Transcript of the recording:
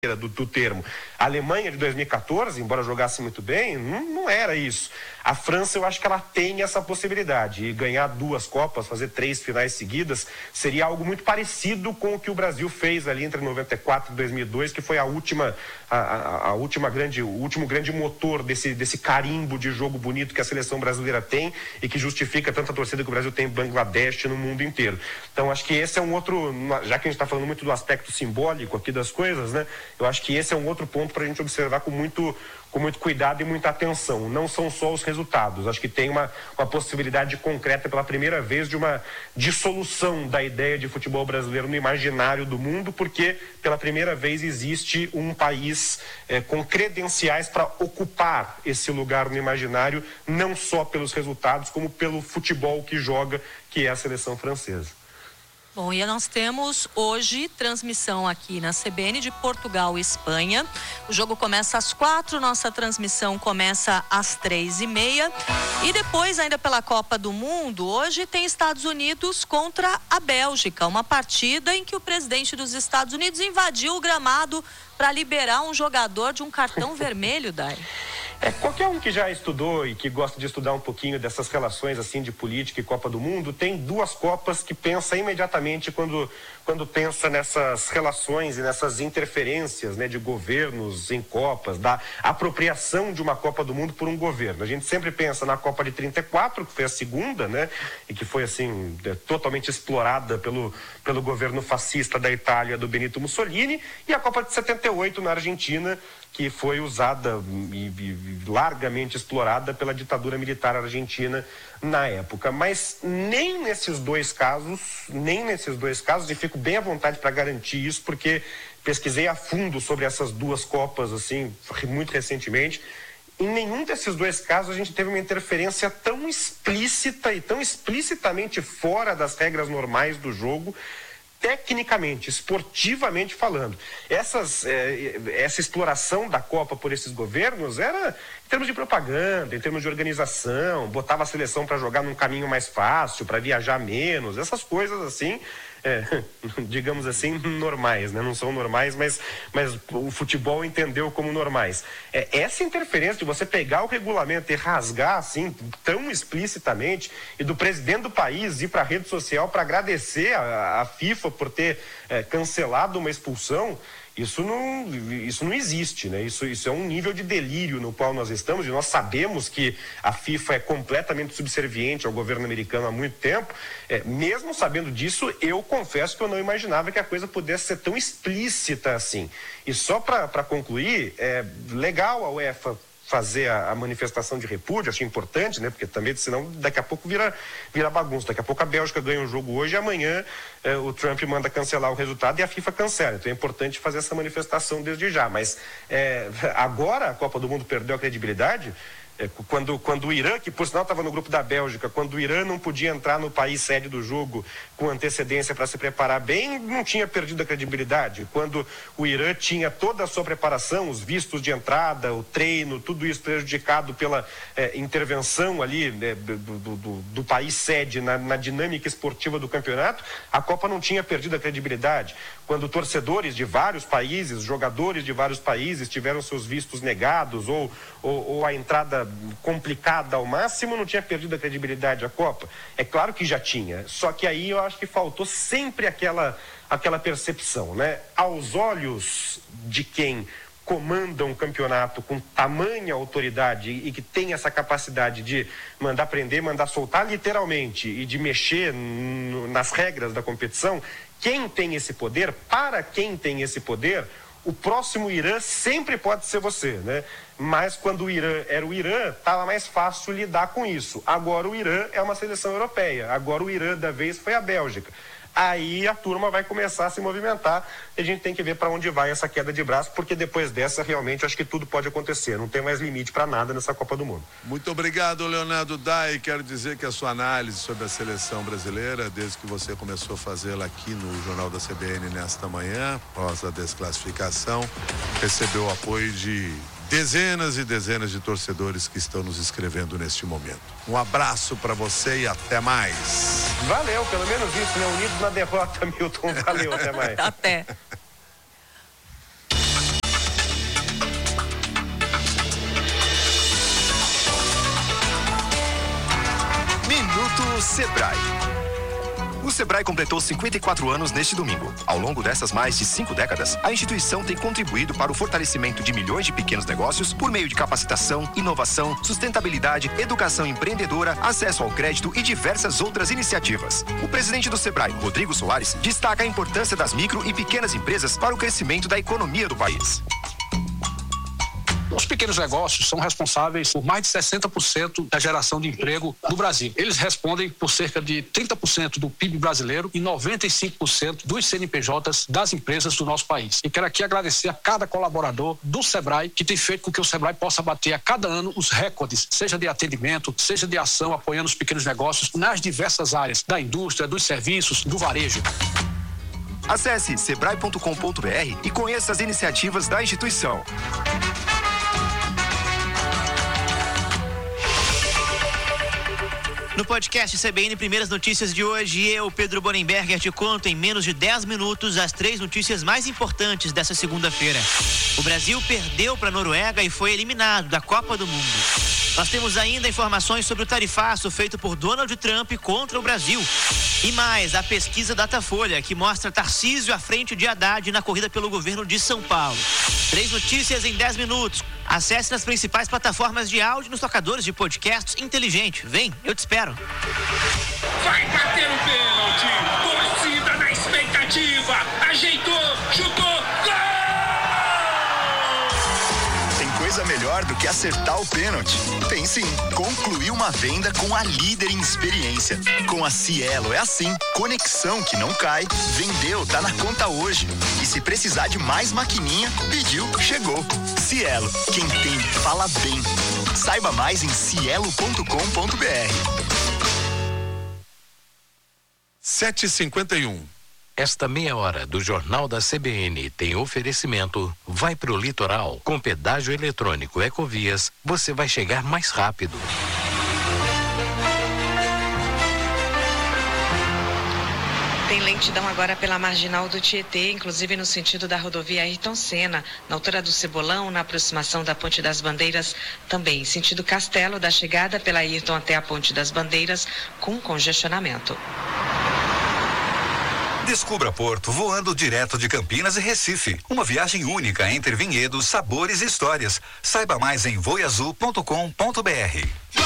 do termo. A Alemanha de 2014, embora jogasse muito bem, não era isso. A França, eu acho que ela tem essa possibilidade. E ganhar 2 Copas, fazer 3 finais seguidas, seria algo muito parecido com o que o Brasil fez ali entre 94 e 2002, que foi o último grande motor desse carimbo de jogo bonito que a seleção brasileira tem e que justifica tanta torcida que o Brasil tem em Bangladesh no mundo inteiro. Então, acho que esse é um outro, já que a gente está falando muito do aspecto simbólico aqui das coisas, né? Eu acho que esse é um outro ponto para a gente observar com muito cuidado e muita atenção. Não são só os resultados. Acho que tem uma possibilidade concreta pela primeira vez de uma dissolução da ideia de futebol brasileiro no imaginário do mundo, porque pela primeira vez existe um país com credenciais para ocupar esse lugar no imaginário, não só pelos resultados, como pelo futebol que joga, que é a seleção francesa. Bom, e nós temos hoje transmissão aqui na CBN de Portugal e Espanha. O jogo começa às 4, nossa transmissão começa às 3h30. E depois, ainda pela Copa do Mundo, hoje tem Estados Unidos contra a Bélgica. Uma partida em que o presidente dos Estados Unidos invadiu o gramado para liberar um jogador de um cartão vermelho, Dai. Qualquer um que já estudou e que gosta de estudar um pouquinho dessas relações assim de política e Copa do Mundo, tem 2 Copas que pensa imediatamente quando pensa nessas relações e nessas interferências, né, de governos em Copas, da apropriação de uma Copa do Mundo por um governo. A gente sempre pensa na Copa de 34, que foi a segunda, né, e que foi assim totalmente explorada pelo governo fascista da Itália do Benito Mussolini, e a Copa de 78 na Argentina, que foi usada e largamente explorada pela ditadura militar argentina na época. Mas nem nesses dois casos, e fico bem à vontade para garantir isso, porque pesquisei a fundo sobre essas 2 Copas, assim, muito recentemente. Em nenhum desses 2 casos a gente teve uma interferência tão explícita e tão explicitamente fora das regras normais do jogo, tecnicamente, esportivamente falando. Essa exploração da Copa por esses governos era em termos de propaganda, em termos de organização, botava a seleção para jogar num caminho mais fácil, para viajar menos, essas coisas assim, digamos assim, normais, né? Não são normais, mas o futebol entendeu como normais. Essa interferência de você pegar o regulamento e rasgar assim, tão explicitamente, e do presidente do país ir para a rede social para agradecer a FIFA por ter cancelado uma expulsão, isso não existe, né? Isso é um nível de delírio no qual nós estamos, e nós sabemos que a FIFA é completamente subserviente ao governo americano há muito tempo. Mesmo sabendo disso, eu confesso que eu não imaginava que a coisa pudesse ser tão explícita assim. E só para concluir, é legal a UEFA fazer a manifestação de repúdio, acho importante, né? Porque também, senão daqui a pouco vira bagunça. Daqui a pouco a Bélgica ganha um jogo hoje e amanhã o Trump manda cancelar o resultado e a FIFA cancela. Então é importante fazer essa manifestação desde já. Mas agora a Copa do Mundo perdeu a credibilidade. Quando o Irã, que por sinal estava no grupo da Bélgica, quando o Irã não podia entrar no país sede do jogo com antecedência para se preparar bem, não tinha perdido a credibilidade. Quando o Irã tinha toda a sua preparação, os vistos de entrada, o treino, tudo isso prejudicado pela intervenção ali do país sede na dinâmica esportiva do campeonato, a Copa não tinha perdido a credibilidade. Quando torcedores de vários países, jogadores de vários países tiveram seus vistos negados ou a entrada complicada ao máximo, não tinha perdido a credibilidade a Copa. É claro que já tinha, só que aí eu acho que faltou sempre aquela percepção, né? Aos olhos de quem comanda um campeonato com tamanha autoridade e que tem essa capacidade de mandar prender, mandar soltar literalmente e de mexer nas regras da competição, quem tem esse poder, para quem tem esse poder, o próximo Irã sempre pode ser você, né? Mas quando o Irã era o Irã, estava mais fácil lidar com isso. Agora o Irã é uma seleção europeia. Agora o Irã da vez foi a Bélgica. Aí a turma vai começar a se movimentar e a gente tem que ver para onde vai essa queda de braço, porque depois dessa realmente acho que tudo pode acontecer. Não tem mais limite para nada nessa Copa do Mundo. Muito obrigado, Leonardo Dai. Quero dizer que a sua análise sobre a seleção brasileira, desde que você começou a fazê-la aqui no Jornal da CBN nesta manhã, após a desclassificação, recebeu o apoio de dezenas e dezenas de torcedores que estão nos escrevendo neste momento. Um abraço para você e até mais. Valeu, pelo menos isso, né? Unidos na derrota, Milton. Valeu, até mais. Até. Sebrae. O Sebrae completou 54 anos neste domingo. Ao longo dessas mais de 5 décadas, a instituição tem contribuído para o fortalecimento de milhões de pequenos negócios por meio de capacitação, inovação, sustentabilidade, educação empreendedora, acesso ao crédito e diversas outras iniciativas. O presidente do Sebrae, Rodrigo Soares, destaca a importância das micro e pequenas empresas para o crescimento da economia do país. Os pequenos negócios são responsáveis por mais de 60% da geração de emprego no Brasil. Eles respondem por cerca de 30% do PIB brasileiro e 95% dos CNPJs das empresas do nosso país. E quero aqui agradecer a cada colaborador do Sebrae que tem feito com que o Sebrae possa bater a cada ano os recordes, seja de atendimento, seja de ação apoiando os pequenos negócios nas diversas áreas da indústria, dos serviços, do varejo. Acesse sebrae.com.br e conheça as iniciativas da instituição. No podcast CBN Primeiras Notícias de hoje, eu, Pedro Bonenberger, te conto em menos de 10 minutos as 3 notícias mais importantes dessa segunda-feira. O Brasil perdeu para a Noruega e foi eliminado da Copa do Mundo. Nós temos ainda informações sobre o tarifaço feito por Donald Trump contra o Brasil. E mais, a pesquisa Datafolha, que mostra Tarcísio à frente de Haddad na corrida pelo governo de São Paulo. 3 notícias em 10 minutos. Acesse nas principais plataformas de áudio e nos tocadores de podcasts inteligente. Vem, eu te espero. Vai bater o pênalti. Torcida na expectativa. Ajeitou, chutou, gol! Coisa melhor do que acertar o pênalti. Tem sim, concluir uma venda com a líder em experiência. Com a Cielo é assim, conexão que não cai, vendeu, tá na conta hoje. E se precisar de mais maquininha, pediu, chegou. Cielo, quem tem, fala bem. Saiba mais em cielo.com.br. 7h51. Esta meia hora do Jornal da CBN tem oferecimento. Vai pro litoral. Com pedágio eletrônico Ecovias, você vai chegar mais rápido. Tem lentidão agora pela marginal do Tietê, inclusive no sentido da rodovia Ayrton Senna, na altura do Cebolão, na aproximação da Ponte das Bandeiras, também sentido Castelo, da chegada pela Ayrton até a Ponte das Bandeiras, com congestionamento. Descubra Porto voando direto de Campinas e Recife. Uma viagem única entre vinhedos, sabores e histórias. Saiba mais em voiazul.com.br.